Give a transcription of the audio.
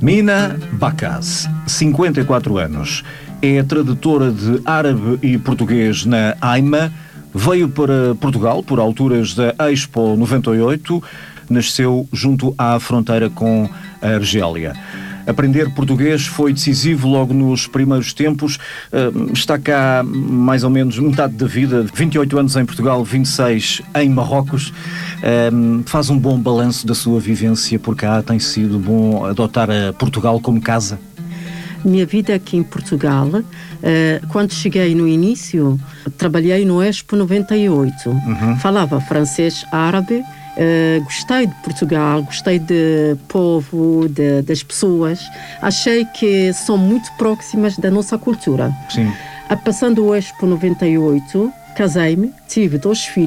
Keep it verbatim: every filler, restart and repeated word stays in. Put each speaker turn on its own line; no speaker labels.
Mina Bakaz, cinquenta e quatro anos, é tradutora de árabe e português na AIMA, veio para Portugal por alturas da Expo noventa e oito, nasceu junto à fronteira com a Argélia. Aprender português foi decisivo logo nos primeiros tempos. Está cá mais ou menos metade da vida, vinte e oito anos em Portugal, vinte e seis em Marrocos. Faz um bom balanço da sua vivência por cá? Tem sido bom adotar a Portugal como casa?
Minha vida aqui em Portugal, quando cheguei no início, trabalhei no Expo noventa e oito. Uhum. Falava francês, árabe. Uh, gostei de Portugal, gostei do povo, de, das pessoas. Achei que são muito próximas da nossa cultura.
Sim.
A passando o Expo noventa e oito, casei-me, tive dois filhos.